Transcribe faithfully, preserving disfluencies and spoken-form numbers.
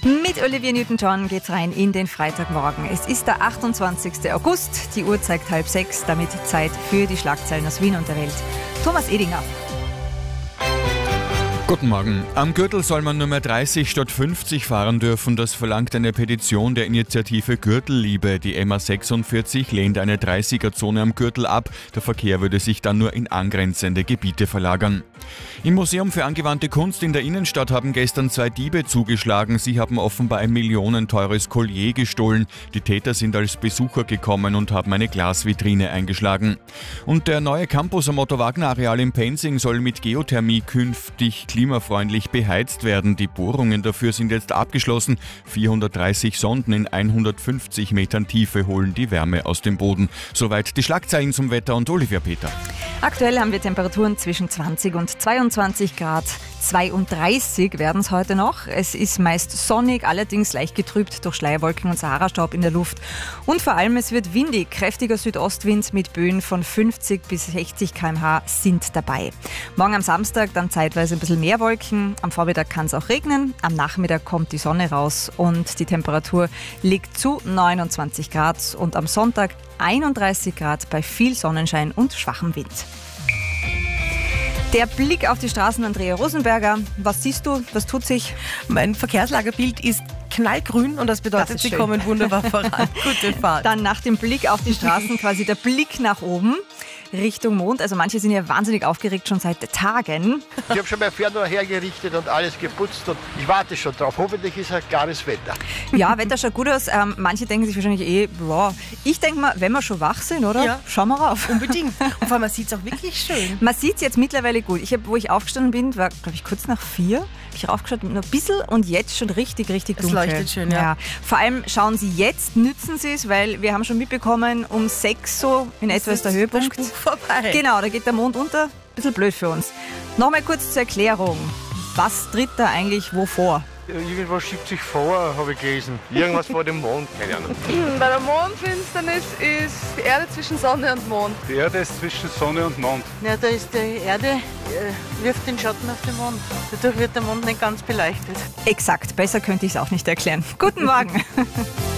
Mit Olivia Newton-John geht's rein in den Freitagmorgen. Es ist der achtundzwanzigste August, die Uhr zeigt halb sechs, damit Zeit für die Schlagzeilen aus Wien und der Welt. Thomas Edinger. Guten Morgen. Am Gürtel soll man nur mehr dreißig statt fünfzig fahren dürfen. Das verlangt eine Petition der Initiative Gürtelliebe. Die M A sechsundvierzig lehnt eine dreißiger-Zone am Gürtel ab. Der Verkehr würde sich dann nur in angrenzende Gebiete verlagern. Im Museum für angewandte Kunst in der Innenstadt haben gestern zwei Diebe zugeschlagen. Sie haben offenbar ein millionenteures Collier gestohlen. Die Täter sind als Besucher gekommen und haben eine Glasvitrine eingeschlagen. Und der neue Campus am Otto-Wagner-Areal in Penzing soll mit Geothermie künftig klimafreundlich beheizt werden. Die Bohrungen dafür sind jetzt abgeschlossen. vierhundertdreißig Sonden in hundertfünfzig Metern Tiefe holen die Wärme aus dem Boden. Soweit die Schlagzeilen zum Wetter und Olivia Peter. Aktuell haben wir Temperaturen zwischen zwanzig und zweiundzwanzig Grad. zweiunddreißig werden es heute noch. Es ist meist sonnig, allerdings leicht getrübt durch Schleierwolken und Saharastaub in der Luft. Und vor allem, es wird windig. Kräftiger Südostwind mit Böen von fünfzig bis sechzig Kilometer pro Stunde sind dabei. Morgen am Samstag dann zeitweise ein bisschen mehr Wolken. Am Vormittag kann es auch regnen. Am Nachmittag kommt die Sonne raus und die Temperatur liegt zu neunundzwanzig Grad. Und am Sonntag einunddreißig Grad bei viel Sonnenschein und schwachem Wind. Der Blick auf die Straßen, Andrea Rosenberger. Was siehst du? Was tut sich? Mein Verkehrslagerbild ist knallgrün und das bedeutet, Das ist sie schön. kommen wunderbar voran. Gute Fahrt. Dann nach dem Blick auf die Straßen quasi der Blick nach oben Richtung Mond. Also manche sind ja wahnsinnig aufgeregt schon seit Tagen. Ich habe schon mein Fernrohr hergerichtet und alles geputzt und ich warte schon drauf. Hoffentlich ist ein klares Wetter. Ja, Wetter schaut gut aus. Ähm, manche denken sich wahrscheinlich eh, boah. Ich denke mal, wenn wir schon wach sind, oder? Ja. Schauen wir rauf. Unbedingt. Und vor allem, man sieht es auch wirklich schön. Man sieht es jetzt mittlerweile gut. Ich hab, wo ich aufgestanden bin, war, glaube ich, kurz nach vier. Habe ich raufgeschaut, nur ein bisschen und jetzt schon richtig, richtig Es dunkel. leuchtet schön, ja. Vor allem schauen Sie jetzt, nützen Sie es, weil wir haben schon mitbekommen, um sechs so in etwa ist der Höhepunkt. Der Spuk vorbei. Genau, da geht der Mond unter. Bisschen blöd für uns. Nochmal kurz zur Erklärung. Was tritt da eigentlich wo vor? Irgendwas schiebt sich vor, habe ich gelesen. Irgendwas vor dem Mond, keine Ahnung. Bei der Mondfinsternis ist die Erde zwischen Sonne und Mond. Die Erde ist zwischen Sonne und Mond. Ja, da ist die Erde, äh, wirft den Schatten auf den Mond. Dadurch wird der Mond nicht ganz beleuchtet. Exakt, besser könnte ich es auch nicht erklären. Guten Morgen.